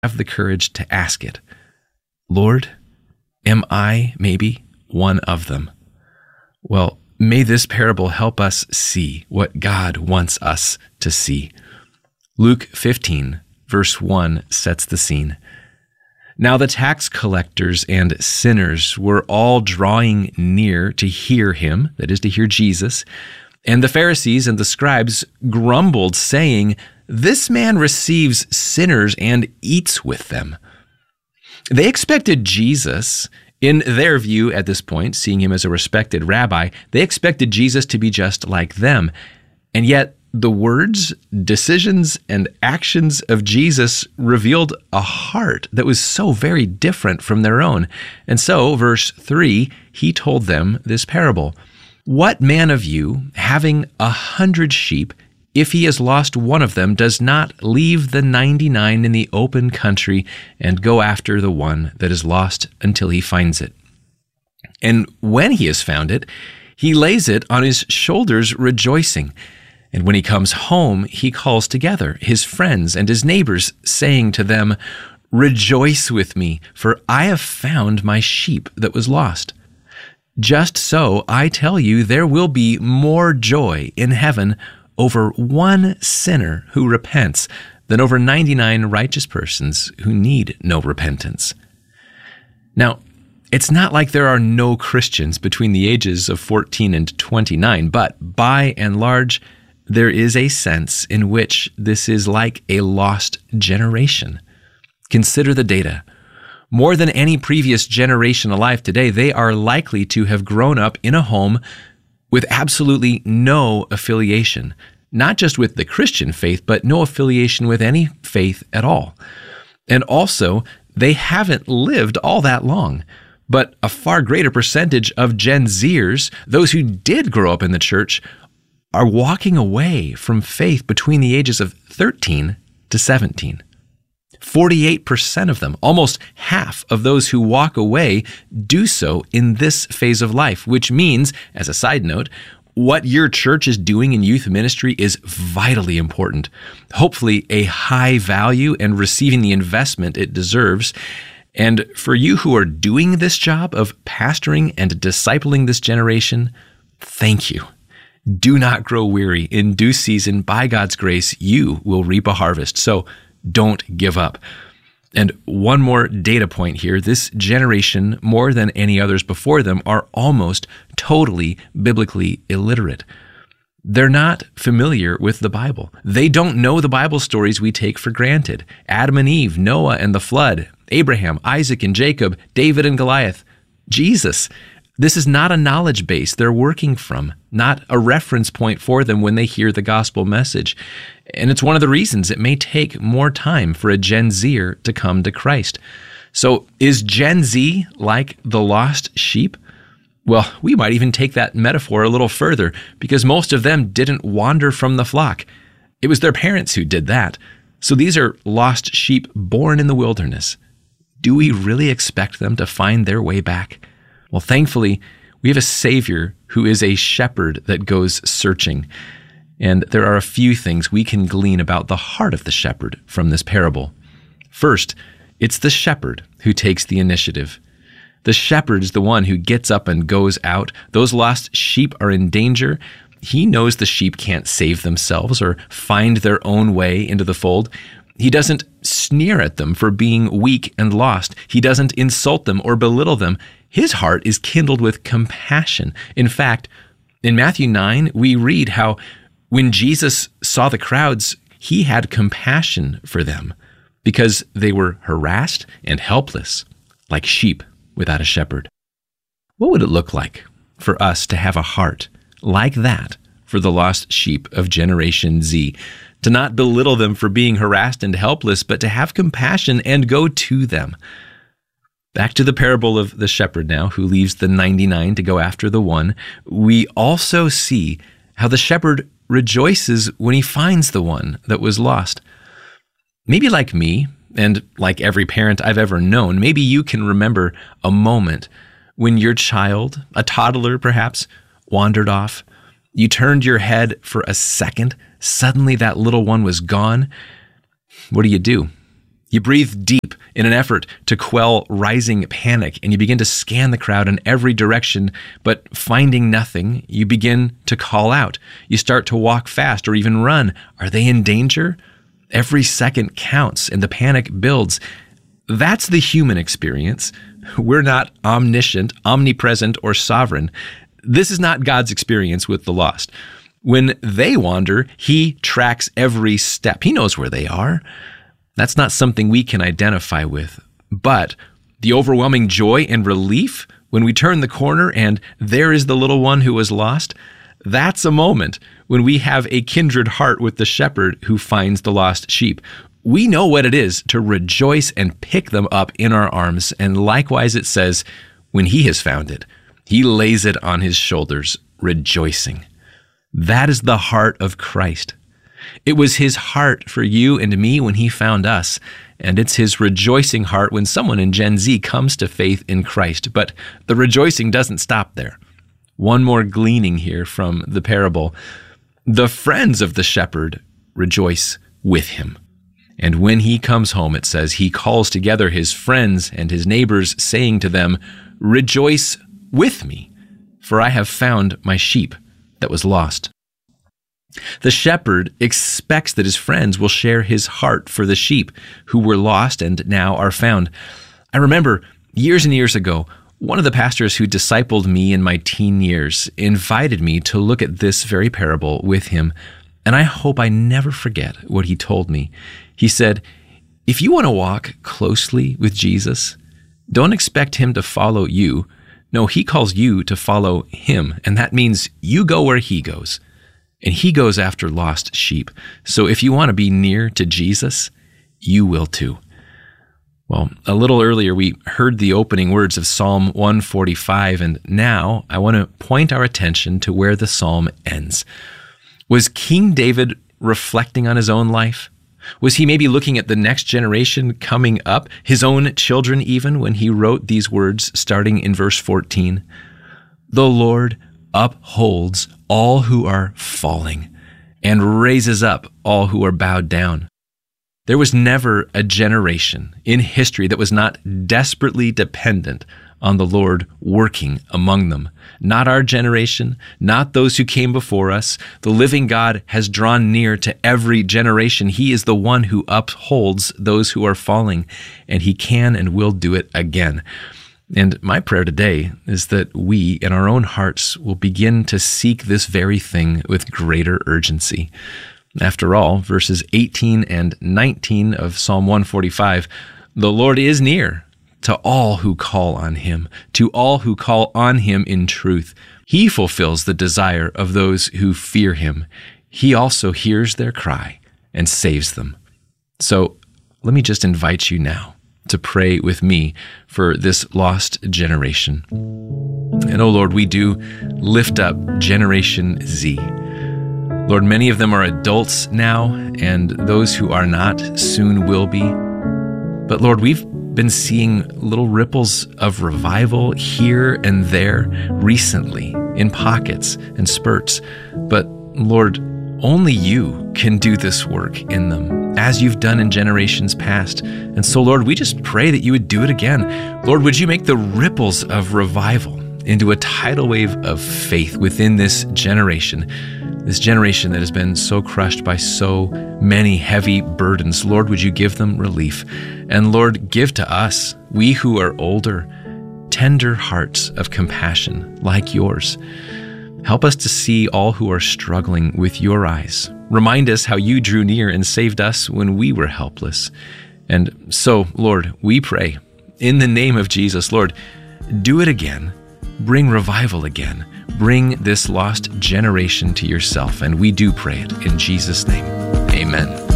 have the courage to ask it. Lord, am I maybe one of them? Well, may this parable help us see what God wants us to see. Luke 15, verse 1 sets the scene. Now the tax collectors and sinners were all drawing near to hear him, that is, to hear Jesus, and the Pharisees and the scribes grumbled, saying, "This man receives sinners and eats with them." They expected Jesus, in their view at this point, seeing him as a respected rabbi, they expected Jesus to be just like them. And yet the words, decisions, and actions of Jesus revealed a heart that was so very different from their own. And so, verse 3, he told them this parable. What man of you, having 100 sheep, if he has lost one of them, does not leave the 99 in the open country and go after the one that is lost until he finds it? And when he has found it, he lays it on his shoulders, rejoicing. And when he comes home, he calls together his friends and his neighbors, saying to them, "Rejoice with me, for I have found my sheep that was lost." Just so, I tell you, there will be more joy in heaven over one sinner who repents than over 99 righteous persons who need no repentance. Now, it's not like there are no Christians between the ages of 14 and 29, but by and large, there is a sense in which this is like a lost generation. Consider the data. More than any previous generation alive today, they are likely to have grown up in a home with absolutely no affiliation, not just with the Christian faith, but no affiliation with any faith at all. And also, they haven't lived all that long. But a far greater percentage of Gen Zers, those who did grow up in the church, are walking away from faith between the ages of 13 to 17. 48% of them, almost half of those who walk away, do so in this phase of life, which means, as a side note, what your church is doing in youth ministry is vitally important. Hopefully a high value and receiving the investment it deserves. And for you who are doing this job of pastoring and discipling this generation, thank you. Do not grow weary. In due season, by God's grace, you will reap a harvest. So don't give up. And one more data point here. This generation, more than any others before them, are almost totally biblically illiterate. They're not familiar with the Bible. They don't know the Bible stories we take for granted. Adam and Eve, Noah and the flood, Abraham, Isaac and Jacob, David and Goliath, Jesus. This is not a knowledge base they're working from, not a reference point for them when they hear the gospel message. And it's one of the reasons it may take more time for a Gen Zer to come to Christ. So is Gen Z like the lost sheep? Well, we might even take that metaphor a little further, because most of them didn't wander from the flock. It was their parents who did that. So these are lost sheep born in the wilderness. Do we really expect them to find their way back? Well, thankfully, we have a Savior who is a shepherd that goes searching. And there are a few things we can glean about the heart of the shepherd from this parable. First, it's the shepherd who takes the initiative. The shepherd is the one who gets up and goes out. Those lost sheep are in danger. He knows the sheep can't save themselves or find their own way into the fold. He doesn't sneer at them for being weak and lost. He doesn't insult them or belittle them. His heart is kindled with compassion. In fact, in Matthew 9, we read how when Jesus saw the crowds, he had compassion for them because they were harassed and helpless, like sheep without a shepherd. What would it look like for us to have a heart like that for the lost sheep of Generation Z? To not belittle them for being harassed and helpless, but to have compassion and go to them. Back to the parable of the shepherd now, who leaves the 99 to go after the one. We also see how the shepherd rejoices when he finds the one that was lost. Maybe like me, and like every parent I've ever known, maybe you can remember a moment when your child, a toddler perhaps, wandered off. You turned your head for a second. Suddenly that little one was gone. What do? You breathe deep in an effort to quell rising panic, and you begin to scan the crowd in every direction, but finding nothing, you begin to call out. You start to walk fast or even run. Are they in danger? Every second counts, and the panic builds. That's the human experience. We're not omniscient, omnipresent, or sovereign. This is not God's experience with the lost. When they wander, He tracks every step. He knows where they are. That's not something we can identify with. But the overwhelming joy and relief when we turn the corner and there is the little one who was lost, that's a moment when we have a kindred heart with the shepherd who finds the lost sheep. We know what it is to rejoice and pick them up in our arms. And likewise it says, when He has found it, He lays it on His shoulders, rejoicing. That is the heart of Christ. It was His heart for you and me when He found us, and it's His rejoicing heart when someone in Gen Z comes to faith in Christ. But the rejoicing doesn't stop there. One more gleaning here from the parable. The friends of the shepherd rejoice with him. And when he comes home, it says, he calls together his friends and his neighbors, saying to them, "Rejoice with me, for I have found my sheep that was lost." The shepherd expects that his friends will share his heart for the sheep who were lost and now are found. I remember years and years ago, one of the pastors who discipled me in my teen years invited me to look at this very parable with him, and I hope I never forget what he told me. He said, if you want to walk closely with Jesus, don't expect Him to follow you. No, He calls you to follow Him, and that means you go where He goes. And He goes after lost sheep. So if you want to be near to Jesus, you will too. Well, a little earlier, we heard the opening words of Psalm 145, and now I want to point our attention to where the psalm ends. Was King David reflecting on his own life? Was he maybe looking at the next generation coming up, his own children even, when he wrote these words starting in verse 14? The Lord upholds all who are falling and raises up all who are bowed down. There was never a generation in history that was not desperately dependent on the Lord working among them. Not our generation, not those who came before us. The living God has drawn near to every generation. He is the one who upholds those who are falling, and He can and will do it again. And my prayer today is that we, in our own hearts, will begin to seek this very thing with greater urgency. After all, verses 18 and 19 of Psalm 145, the Lord is near to all who call on Him, to all who call on Him in truth. He fulfills the desire of those who fear Him. He also hears their cry and saves them. So let me just invite you now to pray with me for this lost generation. And oh Lord, we do lift up Generation Z. Lord, many of them are adults now, and those who are not soon will be. But Lord, we've been seeing little ripples of revival here and there recently in pockets and spurts. But Lord, only You can do this work in them, as You've done in generations past. And so, Lord, we just pray that You would do it again. Lord, would You make the ripples of revival into a tidal wave of faith within this generation that has been so crushed by so many heavy burdens. Lord, would You give them relief? And Lord, give to us, we who are older, tender hearts of compassion like Yours. Help us to see all who are struggling with Your eyes. Remind us how You drew near and saved us when we were helpless. And so, Lord, we pray in the name of Jesus, Lord, do it again. Bring revival again. Bring this lost generation to Yourself. And we do pray it in Jesus' name. Amen.